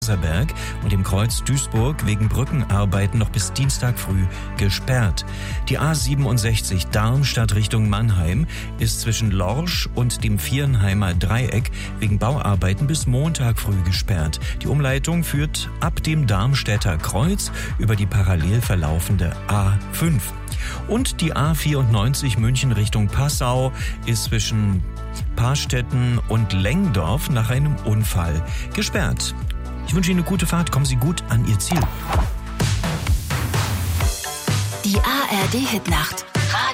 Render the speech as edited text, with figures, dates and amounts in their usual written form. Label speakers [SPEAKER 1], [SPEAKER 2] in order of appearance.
[SPEAKER 1] Berg und dem Kreuz Duisburg wegen Brückenarbeiten noch bis Dienstag früh gesperrt. Die A67 Darmstadt Richtung Mannheim ist zwischen Lorsch und dem Viernheimer Dreieck wegen Bauarbeiten bis Montag früh gesperrt. Die Umleitung führt ab dem Darmstädter Kreuz über die parallel verlaufende A5. Und die A94 München Richtung Passau ist zwischen Parstetten und Lengdorf nach einem Unfall gesperrt. Ich wünsche Ihnen eine gute Fahrt. Kommen Sie gut an Ihr Ziel.
[SPEAKER 2] Die ARD-Hitnacht.